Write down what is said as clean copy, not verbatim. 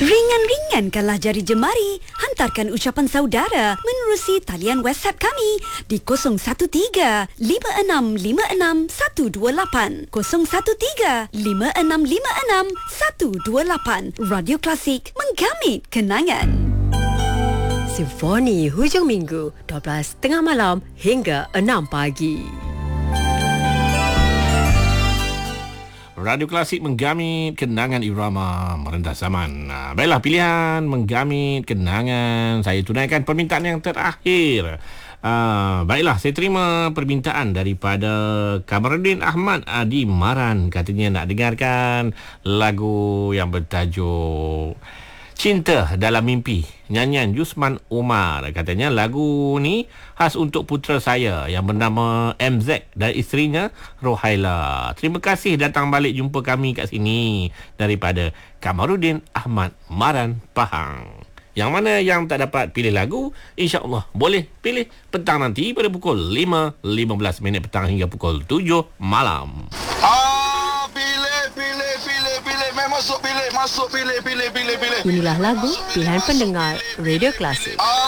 Ringan-ringankanlah jari jemari. Hantarkan ucapan saudara menerusi talian WhatsApp kami di 013-5656-128. 013-5656-128. Radio Klasik, menggamit kenangan. Simfoni hujung minggu 12.30 malam hingga 6 pagi. Radio Klasik menggamit kenangan irama merendah zaman. Baiklah, pilihan menggamit kenangan. Saya tunaikan permintaan yang terakhir. Baiklah, saya terima permintaan daripada Kamarudin Ahmad di Maran. Katanya nak dengarkan lagu yang bertajuk Cinta Dalam Mimpi, nyanyian Yusman Umar. Katanya lagu ni khas untuk putera saya yang bernama MZ dan isterinya Rohaila. Terima kasih datang balik jumpa kami kat sini daripada Kamarudin Ahmad, Maran, Pahang. Yang mana yang tak dapat pilih lagu, insya-Allah boleh pilih petang nanti pada pukul 5.15 petang hingga pukul 7 malam. Masuk pilih. Inilah lagu pilihan pendengar Radio Klasik.